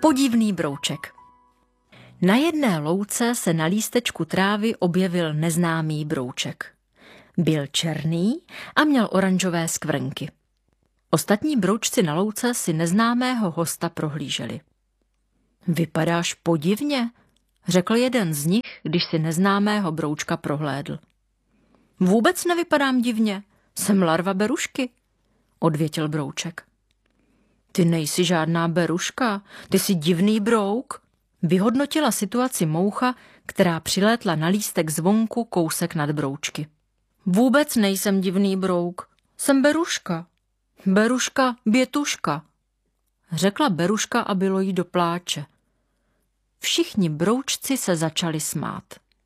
Podivný brouček. Na jedné louce se na lístečku trávy objevil neznámý brouček. Byl černý a měl oranžové skvrnky. Ostatní broučci na louce si neznámého hosta prohlíželi. Vypadáš podivně, řekl jeden z nich, když si neznámého broučka prohlédl. Vůbec nevypadám divně, jsem larva berušky, odvětil brouček. Ty nejsi žádná beruška, ty jsi divný brouk, vyhodnotila situaci moucha, která přilétla na lístek zvonku kousek nad broučky. Vůbec nejsem divný brouk, jsem beruška. Beruška, bětuška, řekla beruška a bylo jí do pláče. Všichni broučci se začali smát.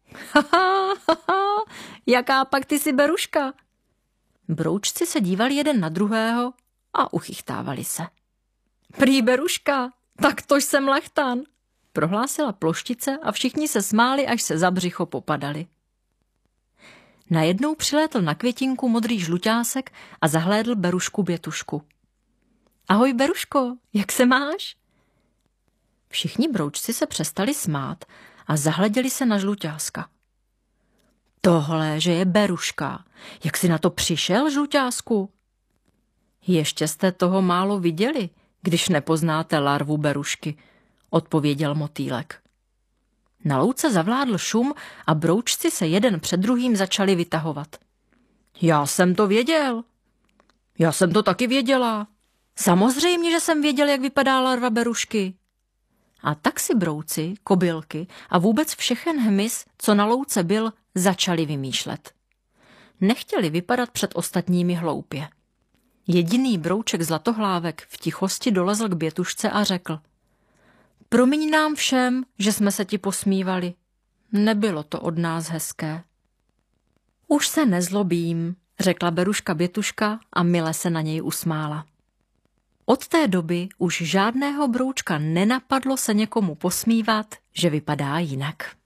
Jaká pak ty jsi beruška? Broučci se dívali jeden na druhého a uchychtávali se. Prý beruška, tak tož jsem lachtan, prohlásila ploštice a všichni se smáli, až se za břicho popadali. Najednou přilétl na květinku modrý žluťásek a zahlédl berušku bětušku. Ahoj beruško, jak se máš? Všichni broučci se přestali smát a zahleděli se na žluťáska. Tohle, že je beruška, jak jsi na to přišel, žluťásku? Ještě jste toho málo viděli, když nepoznáte larvu berušky, odpověděl motýlek. Na louce zavládl šum a broučci se jeden před druhým začali vytahovat. Já jsem to věděl. Já jsem to taky věděla. Samozřejmě, že jsem věděl, jak vypadá larva berušky. A tak si brouci, kobylky a vůbec všechen hmyz, co na louce byl, začali vymýšlet. Nechtěli vypadat před ostatními hloupě. Jediný brouček Zlatohlávek v tichosti dolezl k bětušce a řekl: Promiň nám všem, že jsme se ti posmívali. Nebylo to od nás hezké. Už se nezlobím, řekla beruška bětuška a mile se na něj usmála. Od té doby už žádného broučka nenapadlo se někomu posmívat, že vypadá jinak.